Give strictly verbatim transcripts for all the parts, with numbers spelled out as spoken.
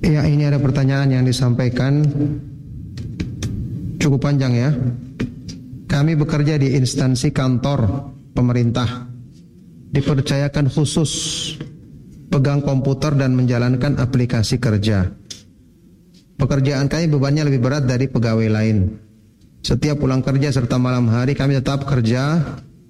Ya, ini ada pertanyaan yang disampaikan cukup panjang ya. Kami bekerja di instansi kantor pemerintah, dipercayakan khusus pegang komputer dan menjalankan aplikasi kerja. Pekerjaan kami bebannya lebih berat dari pegawai lain. Setiap pulang kerja serta malam hari kami tetap kerja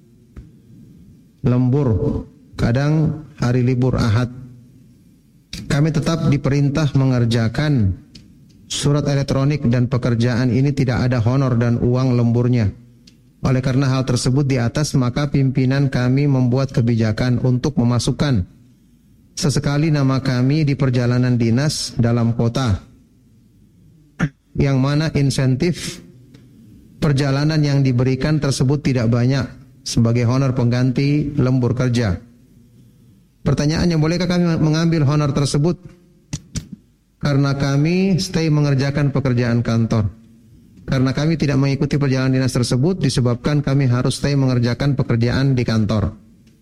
lembur, kadang hari libur Ahad. Kami tetap diperintah mengerjakan surat elektronik dan pekerjaan ini tidak ada honor dan uang lemburnya. Oleh karena hal tersebut di atas, maka pimpinan kami membuat kebijakan untuk memasukkan sesekali nama kami di perjalanan dinas dalam kota, yang mana insentif perjalanan yang diberikan tersebut tidak banyak sebagai honor pengganti lembur kerja. Pertanyaannya, bolehkah kami mengambil honor tersebut karena kami stay mengerjakan pekerjaan kantor? Karena kami tidak mengikuti perjalanan dinas tersebut disebabkan kami harus stay mengerjakan pekerjaan di kantor.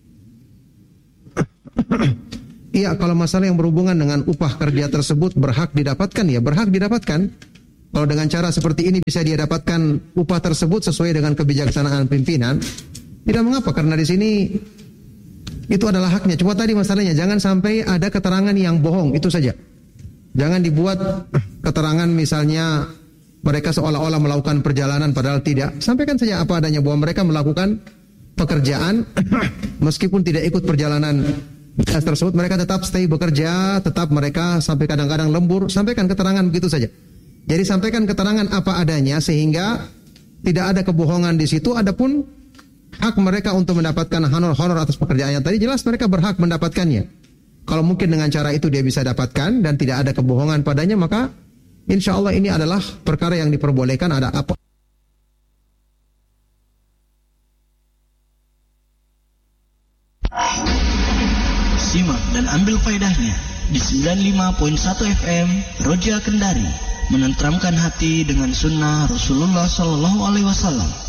Iya, kalau masalah yang berhubungan dengan upah kerja tersebut berhak didapatkan, ya berhak didapatkan. Kalau dengan cara seperti ini bisa dia dapatkan upah tersebut sesuai dengan kebijaksanaan pimpinan, tidak mengapa, karena di sini itu adalah haknya. Cuma tadi masalahnya jangan sampai ada keterangan yang bohong, itu saja. Jangan dibuat keterangan misalnya mereka seolah-olah melakukan perjalanan padahal tidak. Sampaikan saja apa adanya bahwa mereka melakukan pekerjaan meskipun tidak ikut perjalanan tersebut, mereka tetap stay bekerja, tetap mereka sampai kadang-kadang lembur. Sampaikan keterangan begitu saja. Jadi sampaikan keterangan apa adanya sehingga tidak ada kebohongan di situ. Adapun hak mereka untuk mendapatkan honor-honor atas pekerjaannya tadi, jelas mereka berhak mendapatkannya. Kalau mungkin dengan cara itu dia bisa dapatkan dan tidak ada kebohongan padanya, maka insya Allah ini adalah perkara yang diperbolehkan. Ada apa? Simak dan ambil faedahnya di sembilan puluh lima koma satu F M Roja Kendari, menenteramkan hati dengan sunnah Rasulullah Sallallahu Alaihi Wasallam.